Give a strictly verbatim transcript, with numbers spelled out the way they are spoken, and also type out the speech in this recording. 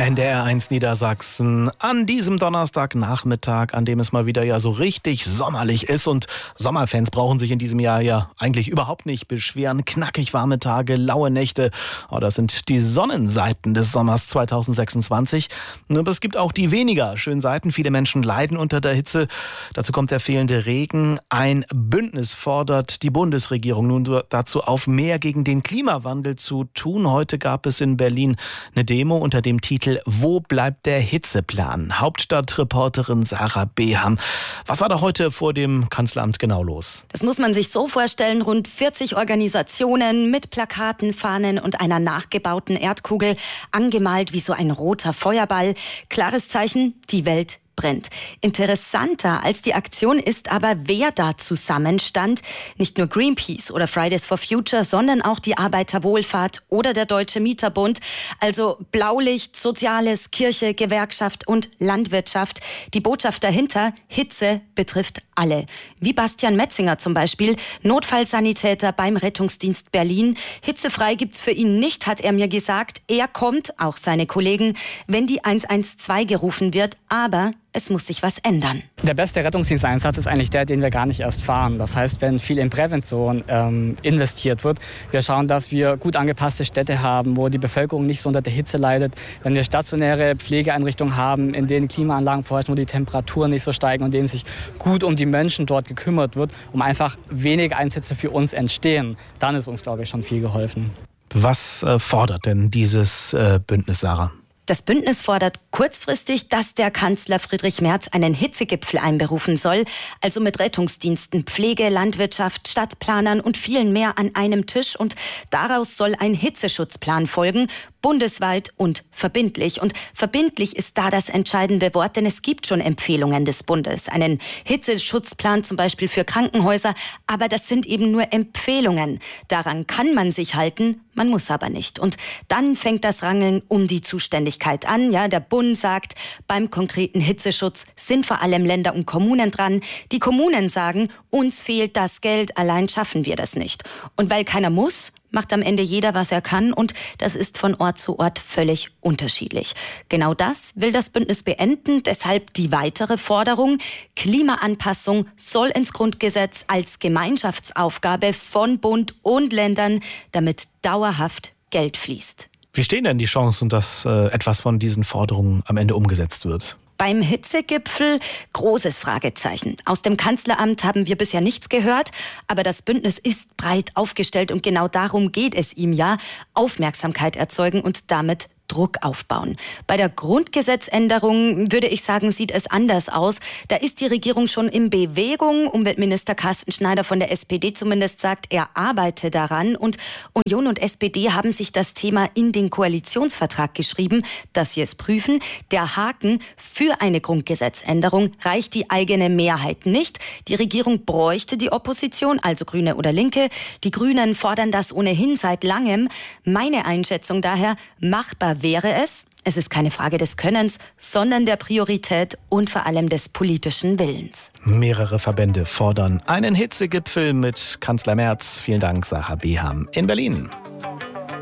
N D R eins Niedersachsen an diesem Donnerstagnachmittag, an dem es mal wieder ja so richtig sommerlich ist, und Sommerfans brauchen sich in diesem Jahr ja eigentlich überhaupt nicht beschweren. Knackig warme Tage, laue Nächte, oh, das sind die Sonnenseiten des Sommers zweitausendsechsundzwanzig. Aber es gibt auch die weniger schönen Seiten. Viele Menschen leiden unter der Hitze. Dazu kommt der fehlende Regen. Ein Bündnis fordert die Bundesregierung nun dazu auf, mehr gegen den Klimawandel zu tun. Heute gab es in Berlin eine Demo unter dem Titel Wo bleibt der Hitzeplan? Hauptstadtreporterin Sarah Beham. Was war da heute vor dem Kanzleramt genau los? Das muss man sich so vorstellen, rund vierzig Organisationen mit Plakaten, Fahnen und einer nachgebauten Erdkugel, angemalt wie so ein roter Feuerball. Klares Zeichen, die Welt brennt. Interessanter als die Aktion ist aber, wer da zusammenstand. Nicht nur Greenpeace oder Fridays for Future, sondern auch die Arbeiterwohlfahrt oder der Deutsche Mieterbund. Also Blaulicht, Soziales, Kirche, Gewerkschaft und Landwirtschaft. Die Botschaft dahinter: Hitze betrifft alle. Wie Bastian Metzinger zum Beispiel, Notfallsanitäter beim Rettungsdienst Berlin. Hitzefrei gibt's für ihn nicht, hat er mir gesagt. Er kommt, auch seine Kollegen, wenn die eins eins zwei gerufen wird. Aber es muss sich was ändern. Der beste Rettungsdiensteinsatz ist eigentlich der, den wir gar nicht erst fahren. Das heißt, wenn viel in Prävention ähm, investiert wird, wir schauen, dass wir gut angepasste Städte haben, wo die Bevölkerung nicht so unter der Hitze leidet. Wenn wir stationäre Pflegeeinrichtungen haben, in denen Klimaanlagen vorherrschen, wo die Temperaturen nicht so steigen und denen sich gut um die Menschen dort gekümmert wird, um einfach weniger Einsätze für uns entstehen, dann ist uns, glaube ich, schon viel geholfen. Was äh, fordert denn dieses äh, Bündnis, Sarah? Das Bündnis fordert kurzfristig, dass der Kanzler Friedrich Merz einen Hitzegipfel einberufen soll, also mit Rettungsdiensten, Pflege, Landwirtschaft, Stadtplanern und vielen mehr an einem Tisch. Und daraus soll ein Hitzeschutzplan folgen, bundesweit und verbindlich. Und verbindlich ist da das entscheidende Wort, denn es gibt schon Empfehlungen des Bundes. Einen Hitzeschutzplan zum Beispiel für Krankenhäuser, aber das sind eben nur Empfehlungen. Daran kann man sich halten, man muss aber nicht. Und dann fängt das Rangeln um die Zuständigkeit an. Ja, der Bund sagt, beim konkreten Hitzeschutz sind vor allem Länder und Kommunen dran. Die Kommunen sagen, uns fehlt das Geld, allein schaffen wir das nicht. Und weil keiner muss, macht am Ende jeder, was er kann, und das ist von Ort zu Ort völlig unterschiedlich. Genau das will das Bündnis beenden, deshalb die weitere Forderung: Klimaanpassung soll ins Grundgesetz als Gemeinschaftsaufgabe von Bund und Ländern, damit dauerhaft Geld fließt. Wie stehen denn die Chancen, dass äh, etwas von diesen Forderungen am Ende umgesetzt wird? Beim Hitzegipfel großes Fragezeichen. Aus dem Kanzleramt haben wir bisher nichts gehört, aber das Bündnis ist breit aufgestellt und genau darum geht es ihm ja: Aufmerksamkeit erzeugen und damit Druck aufbauen. Bei der Grundgesetzänderung würde ich sagen, sieht es anders aus. Da ist die Regierung schon in Bewegung. Umweltminister Carsten Schneider von der S P D zumindest sagt, er arbeite daran. Und Union und S P D haben sich das Thema in den Koalitionsvertrag geschrieben, dass sie es prüfen. Der Haken: für eine Grundgesetzänderung reicht die eigene Mehrheit nicht. Die Regierung bräuchte die Opposition, also Grüne oder Linke. Die Grünen fordern das ohnehin seit langem. Meine Einschätzung daher: machbar wäre es. Es ist keine Frage des Könnens, sondern der Priorität und vor allem des politischen Willens. Mehrere Verbände fordern einen Hitzegipfel mit Kanzler Merz. Vielen Dank, Sarah Beham in Berlin.